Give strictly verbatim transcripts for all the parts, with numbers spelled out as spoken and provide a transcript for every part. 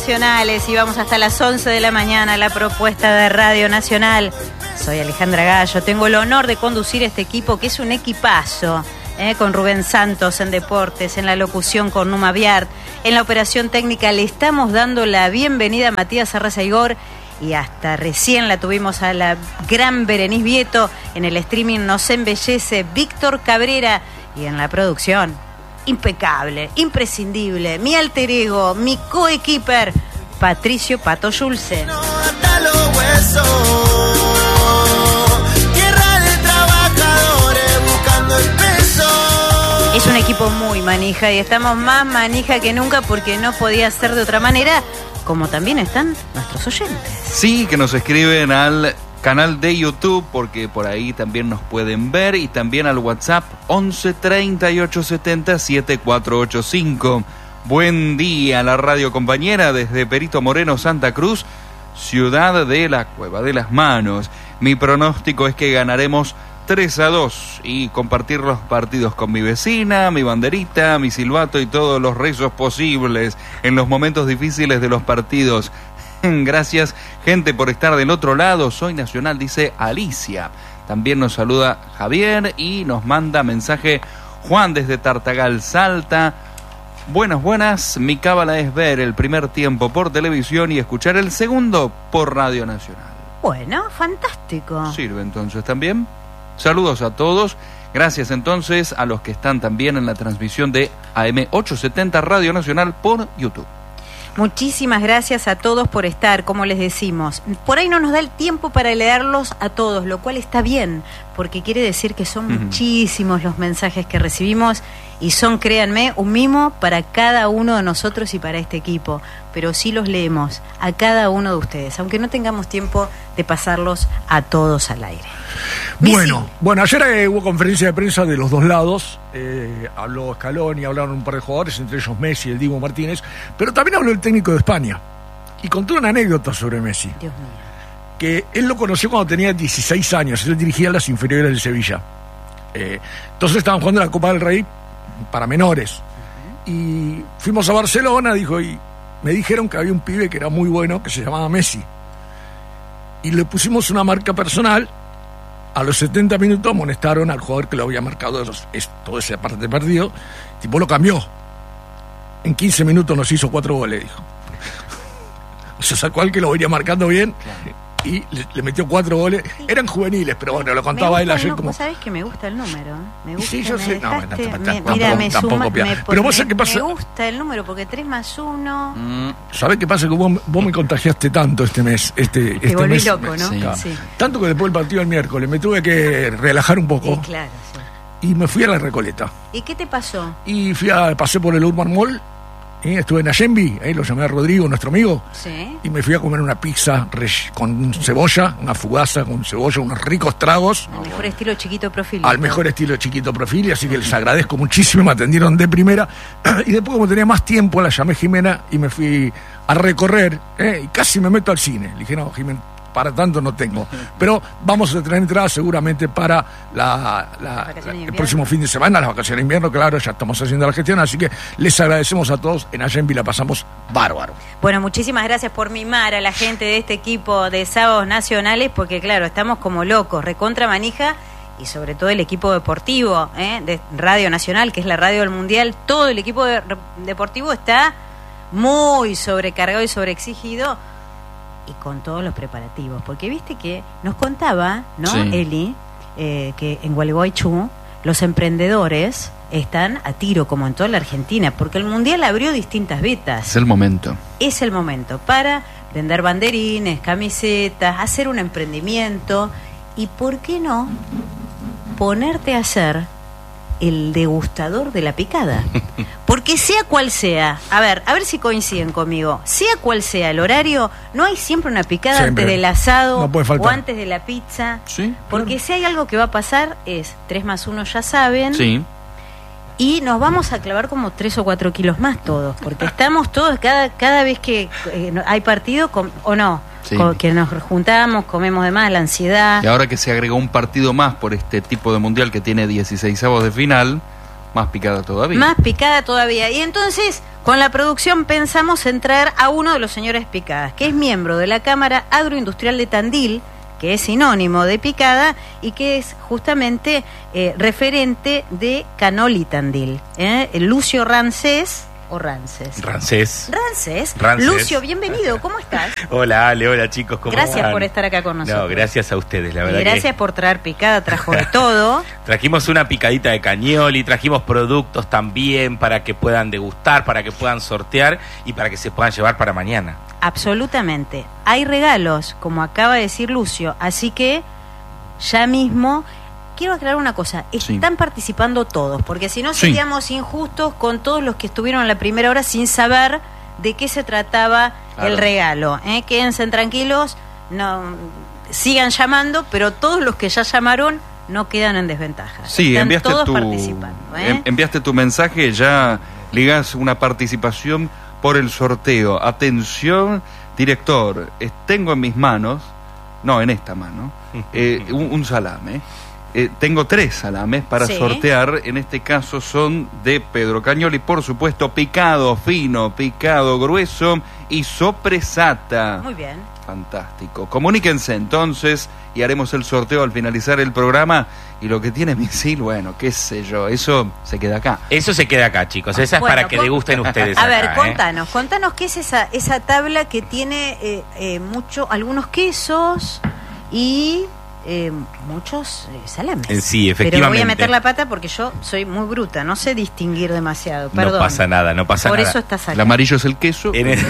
Nacionales y vamos hasta las once de la mañana, la propuesta de Radio Nacional. Soy Alejandra Gallo, tengo el honor de conducir este equipo que es un equipazo, eh, con Rubén Santos en Deportes, en la locución con Numa Biart, en la operación técnica le estamos dando la bienvenida a Matías Arrazaigor y hasta recién la tuvimos a la gran Berenice Vieto, en el streaming nos embellece Víctor Cabrera y en la producción, impecable, imprescindible, mi alter ego, mi coequiper, Patricio Pato Schulze. Es un equipo muy manija y estamos más manija que nunca porque no podía ser de otra manera, como también están nuestros oyentes. Sí, que nos escriben al canal de YouTube, porque por ahí también nos pueden ver, y también al WhatsApp once treinta y ocho setenta setenta y cuatro ochenta y cinco. Buen día, la radio compañera desde Perito Moreno, Santa Cruz, ciudad de la Cueva de las Manos. Mi pronóstico es que ganaremos tres a dos y compartir los partidos con mi vecina, mi banderita, mi silbato y todos los rezos posibles en los momentos difíciles de los partidos. Gracias, gente, por estar del otro lado. Soy Nacional, dice Alicia. También nos saluda Javier y nos manda mensaje Juan desde Tartagal, Salta. Buenas, buenas. Mi cábala es ver el primer tiempo por televisión y escuchar el segundo por Radio Nacional. Bueno, fantástico. ¿Sirve entonces también? Saludos a todos. Gracias entonces a los que están también en la transmisión de A M ochocientos setenta Radio Nacional por YouTube. Muchísimas gracias a todos por estar, como les decimos. Por ahí no nos da el tiempo para leerlos a todos, lo cual está bien, porque quiere decir que son uh-huh. muchísimos los mensajes que recibimos y son, créanme, un mimo para cada uno de nosotros y para este equipo. Pero sí los leemos a cada uno de ustedes, aunque no tengamos tiempo de pasarlos a todos al aire. Bueno, sí. bueno, ayer eh, hubo conferencia de prensa de los dos lados, eh, habló Scaloni, hablaron un par de jugadores, entre ellos Messi, el Dibu Martínez, pero también habló el técnico de España y contó una anécdota sobre Messi. Dios mío. Que él lo conoció cuando tenía dieciséis años, él dirigía las inferiores del Sevilla. Eh, entonces estaban jugando la Copa del Rey para menores. Uh-huh. Y fuimos a Barcelona, dijo, y me dijeron que había un pibe que era muy bueno, que se llamaba Messi. Y le pusimos una marca personal. A los setenta minutos amonestaron al jugador que lo había marcado toda esa parte del partido. El tipo lo cambió. En quince minutos nos hizo cuatro goles, dijo. O sea, sacó al que lo venía marcando bien. Claro. Y le, le metió cuatro goles. Eran juveniles, pero bueno, lo contaba él ayer como... ¿Sabés que me gusta el número? Me gusta, sí, yo me sé. Dejaste, no, me, tampoco, mira, me tampoco, suma, me, me, pero vos me, sabés qué pasa. Me gusta el número porque tres más uno... Mm, ¿sabés qué pasa? Que vos, vos me contagiaste tanto este mes. Este, Te este volví mes, loco, ¿no? Sí. Sí. Tanto que después del partido del miércoles me tuve que relajar un poco. Sí, claro, sí. Y me fui a la Recoleta. ¿Y qué te pasó? Y fui a, pasé por el Urban Mall. ¿Eh? Estuve en Allenby, ahí lo llamé a Rodrigo, nuestro amigo, sí. Y me fui a comer una pizza con cebolla, una fugaza con cebolla, unos ricos tragos. Al mejor estilo Chiquito Profil. Al mejor estilo Chiquito Profil, así que les agradezco muchísimo, me atendieron de primera. Y después, como tenía más tiempo, la llamé Jimena y me fui a recorrer, ¿eh? Y casi me meto al cine. Le dije, no, Jimena, para tanto no tengo. Pero vamos a tener entradas seguramente para la, la, la, el próximo fin de semana, las vacaciones de invierno, claro, ya estamos haciendo la gestión, así que les agradecemos a todos. En Allenby la pasamos bárbaro. Bueno, muchísimas gracias por mimar a la gente de este equipo de Sábados Nacionales, porque claro, estamos como locos, recontra manija, y sobre todo el equipo deportivo, ¿eh? de Radio Nacional, que es la radio del Mundial. Todo el equipo de, deportivo está muy sobrecargado y sobreexigido, y con todos los preparativos, porque viste que nos contaba, ¿no, sí. Eli? Eh, que en Gualeguaychú los emprendedores están a tiro, como en toda la Argentina, porque el Mundial abrió distintas vetas. Es el momento. Es el momento para vender banderines, camisetas, hacer un emprendimiento, y ¿por qué no ponerte a hacer el degustador de la picada? Porque sea cual sea, a ver, a ver si coinciden conmigo, sea cual sea el horario, no hay siempre una picada siempre. Antes del asado no puede faltar. O antes de la pizza. Sí, porque claro. Si hay algo que va a pasar es tres más uno, ya saben. Sí. Y nos vamos a clavar como tres o cuatro kilos más todos, porque estamos todos, cada cada vez que eh, hay partido, com, o no, sí. co, que nos juntamos, comemos de más, la ansiedad. Y ahora que se agregó un partido más por este tipo de mundial que tiene dieciseisavos de final, Más picada todavía. Más picada todavía. Y entonces, con la producción pensamos en traer a uno de los señores Picadas, que es miembro de la Cámara Agroindustrial de Tandil, que es sinónimo de picada y que es justamente eh, referente de Canoli Tandil. ¿eh? Lucio Rancés, o Rances. Rancés. Rancés. Rancés. Lucio, bienvenido, ¿cómo estás? Hola Ale, hola chicos, ¿cómo Gracias van? por estar acá con nosotros. No, gracias a ustedes, la verdad. Y gracias que... por traer picada, trajo de todo. Trajimos una picadita de cañoli, trajimos productos también para que puedan degustar, para que puedan sortear y para que se puedan llevar para mañana. Absolutamente. Hay regalos, como acaba de decir Lucio, así que ya mismo... Quiero aclarar una cosa, están sí. participando todos, porque si no seríamos sí. injustos con todos los que estuvieron en la primera hora sin saber de qué se trataba claro. el regalo. ¿eh? Quédense tranquilos, no sigan llamando, pero todos los que ya llamaron no quedan en desventaja. Sí, están enviaste todos tu, participando. ¿eh? enviaste tu mensaje, ya ligás una participación por el sorteo. Atención, director, tengo en mis manos, no, en esta mano, eh, un, un salame. Eh, tengo tres salames para sí. sortear, en este caso son de Pedro Cagnoli, por supuesto, picado fino, picado grueso y sopresata. Muy bien. Fantástico. Comuníquense entonces y haremos el sorteo al finalizar el programa. Y lo que tiene misil, bueno, qué sé yo, eso se queda acá. Eso se queda acá, chicos. Esa bueno, es para que le gusten ustedes. A acá, ver, ¿eh? contanos, contanos qué es esa esa tabla que tiene eh, eh, mucho, algunos quesos y... Eh, muchos eh, salames. Eh, sí, efectivamente. Pero voy a meter la pata porque yo soy muy bruta, no sé distinguir demasiado. Perdón. No pasa nada, no pasa Por nada. Por eso está saliendo. El amarillo es el queso. En, el,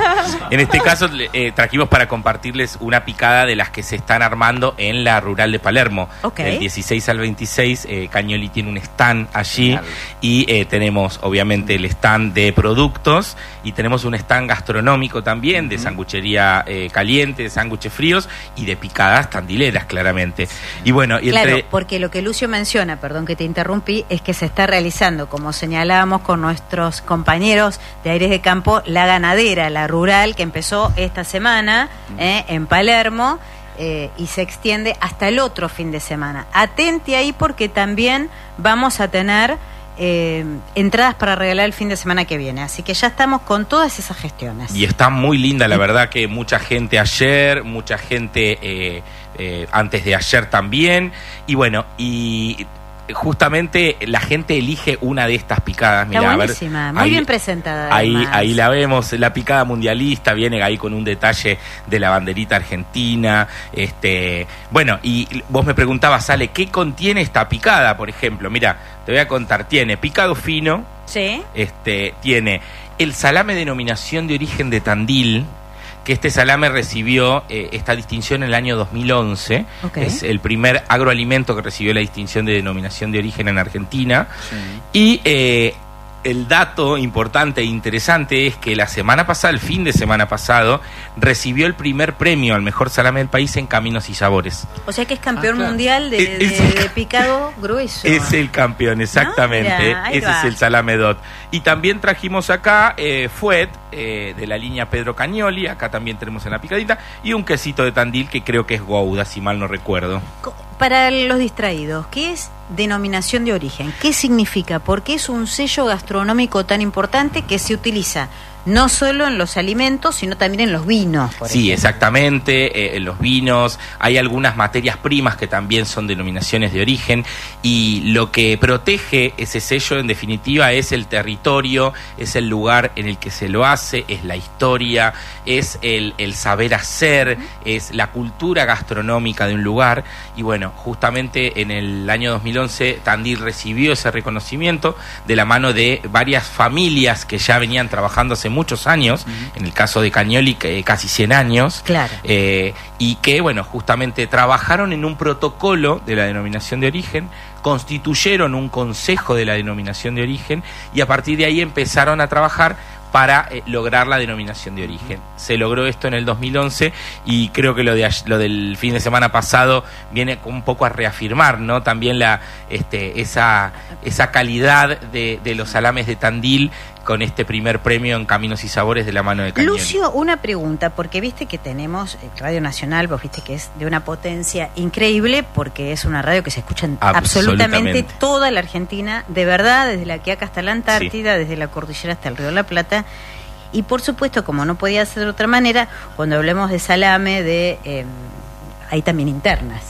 en este caso eh, trajimos para compartirles una picada de las que se están armando en la rural de Palermo. Okay. Del dieciséis al veintiséis, eh, Cagnoli tiene un stand allí. Claro. Y eh, tenemos obviamente el stand de productos y tenemos un stand gastronómico también, de sanguchería eh, caliente, de sándwiches fríos y de picadas tandileras, claramente. Y bueno, y claro, entre... porque lo que Lucio menciona, perdón que te interrumpí, es que se está realizando, como señalábamos con nuestros compañeros de Aires de Campo, la ganadera, la rural, que empezó esta semana eh, en Palermo eh, y se extiende hasta el otro fin de semana. Atente ahí porque también vamos a tener Eh, entradas para regalar el fin de semana que viene, así que ya estamos con todas esas gestiones. Y está muy linda, la verdad que mucha gente ayer, mucha gente eh, eh, antes de ayer también, y bueno, y justamente la gente elige una de estas picadas. Está mirá, buenísima, a ver, muy ahí, bien presentada. Ahí, además. ahí la vemos, la picada mundialista, viene ahí con un detalle de la banderita argentina. Este, bueno, y vos me preguntabas, Ale, ¿qué contiene esta picada? Por ejemplo, mira, te voy a contar, tiene picado fino, sí. este, tiene el salame denominación de origen de Tandil, que este salame recibió eh, esta distinción en el año dos mil once. Okay. Es el primer agroalimento que recibió la distinción de denominación de origen en Argentina. Sí. Y eh, el dato importante e interesante es que la semana pasada, el fin de semana pasado, recibió el primer premio al mejor salame del país en Caminos y Sabores. O sea que es campeón ah, claro. mundial de, de, es, de picado grueso. Es el campeón, exactamente. ¿No? Mira, ese va. Es el salame D O T. Y también trajimos acá eh, Fuet, eh, de la línea Pedro Cagnoli, acá también tenemos en la picadita, y un quesito de Tandil que creo que es Gouda, si mal no recuerdo. Para los distraídos, ¿qué es denominación de origen? ¿Qué significa? ¿Por qué es un sello gastronómico tan importante que se utiliza no solo en los alimentos, sino también en los vinos? Por sí, ejemplo. Exactamente, eh, en los vinos hay algunas materias primas que también son denominaciones de origen, y lo que protege ese sello en definitiva es el territorio, es el lugar en el que se lo hace, es la historia, es el, el saber hacer, uh-huh. es la cultura gastronómica de un lugar. Y bueno, justamente en el año dos mil once Tandil recibió ese reconocimiento de la mano de varias familias que ya venían trabajando hace muchos años, uh-huh. en el caso de Cagnoli que casi cien años, claro. eh, y que bueno, justamente trabajaron en un protocolo de la denominación de origen, constituyeron un consejo de la denominación de origen y a partir de ahí empezaron a trabajar para eh, lograr la denominación de origen. Se logró esto en el dos mil once y creo que lo de lo del fin de semana pasado viene un poco a reafirmar, ¿no? También la este esa esa calidad de, de los salames de Tandil con este primer premio en Caminos y Sabores de la mano de Cagnoli. Lucio, una pregunta, porque viste que tenemos Radio Nacional, vos viste que es de una potencia increíble, porque es una radio que se escucha en absolutamente, absolutamente toda la Argentina, de verdad, desde la Quiaca hasta la Antártida, sí. desde la cordillera hasta el Río de la Plata. Y por supuesto, como no podía ser de otra manera, cuando hablemos de salame, de eh, hay también internas.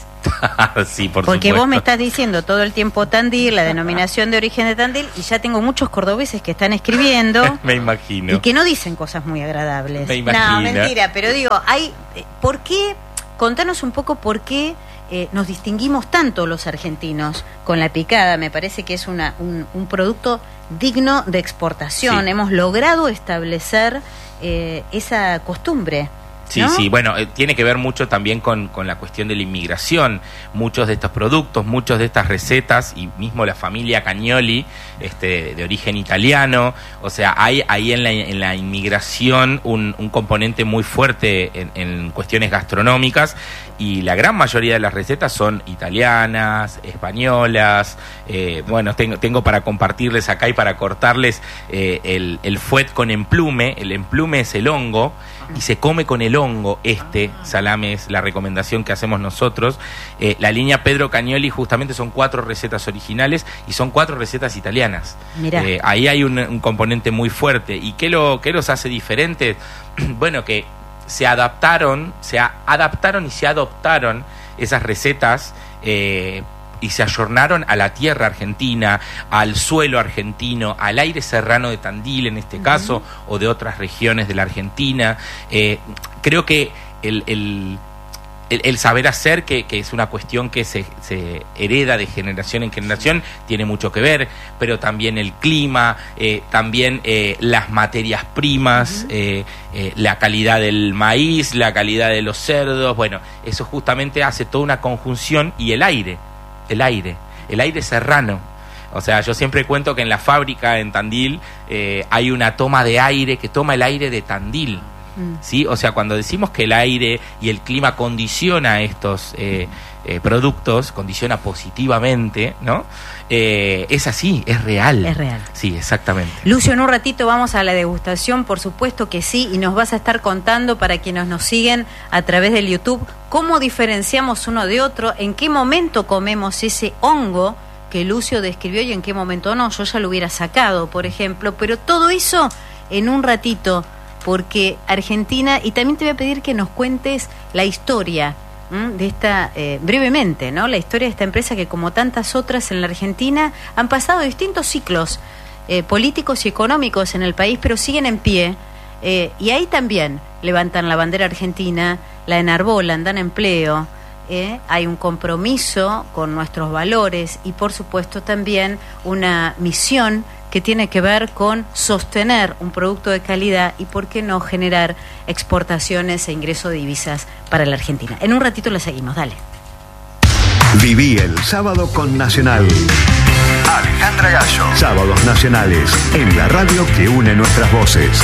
Sí, por Porque supuesto. Vos me estás diciendo todo el tiempo Tandil, la denominación de origen de Tandil, y ya tengo muchos cordobeses que están escribiendo. Me imagino. Y que no dicen cosas muy agradables. Me imagino. No, mentira, pero digo, hay, ¿por qué? Contanos un poco por qué eh, nos distinguimos tanto los argentinos con la picada. Me parece que es una, un, un producto digno de exportación. Sí. Hemos logrado establecer eh, esa costumbre. Sí, ¿no? sí, bueno, eh, tiene que ver mucho también con, con la cuestión de la inmigración. Muchos de estos productos, muchas de estas recetas, y mismo la familia Cagnoli, este, de origen italiano, o sea, hay ahí en la, en la inmigración un, un componente muy fuerte en, en cuestiones gastronómicas, y la gran mayoría de las recetas son italianas, españolas. Eh, bueno, tengo, tengo para compartirles acá y para cortarles eh, el, el fuet con emplume. El emplume es el hongo, y se come con el hongo. Este salame es la recomendación que hacemos nosotros. Eh, la línea Pedro Cagnoli justamente son cuatro recetas originales y son cuatro recetas italianas. Mirá. Eh, ahí hay un, un componente muy fuerte. ¿Y qué, lo, qué los hace diferentes? Bueno, que se adaptaron, se a, adaptaron y se adoptaron esas recetas eh, y se ayornaron a la tierra argentina, al suelo argentino, al aire serrano de Tandil en este uh-huh. caso, o de otras regiones de la Argentina. Eh, creo que el, el, el, el saber hacer, que, que es una cuestión que se, se hereda de generación en generación, tiene mucho que ver, pero también el clima, eh, también eh, las materias primas, uh-huh. eh, eh, la calidad del maíz, la calidad de los cerdos. Bueno, eso justamente hace toda una conjunción, y el aire. El aire, el aire serrano. O sea, yo siempre cuento que en la fábrica en Tandil eh, hay una toma de aire que toma el aire de Tandil. Mm. ¿Sí? O sea, cuando decimos que el aire y el clima condiciona estos eh, eh, productos, condiciona positivamente, ¿no? Eh, es así, es real. Es real. Sí, exactamente. Lucio, en un ratito vamos a la degustación, por supuesto que sí, y nos vas a estar contando, para quienes nos siguen a través del YouTube, cómo diferenciamos uno de otro, en qué momento comemos ese hongo que Lucio describió y en qué momento no. Yo ya lo hubiera sacado, por ejemplo, pero todo eso en un ratito, porque Argentina, y también te voy a pedir que nos cuentes la historia de esta, eh, brevemente, ¿no? La historia de esta empresa que, como tantas otras en la Argentina, han pasado distintos ciclos eh, políticos y económicos en el país, pero siguen en pie, eh, y ahí también levantan la bandera argentina, la enarbolan, dan empleo, eh, hay un compromiso con nuestros valores y, por supuesto, también una misión que tiene que ver con sostener un producto de calidad y, por qué no, generar exportaciones e ingreso de divisas para la Argentina. En un ratito la seguimos, dale. Viví el sábado con Nacional. Alejandra Gallo. Sábados nacionales, en la radio que une nuestras voces.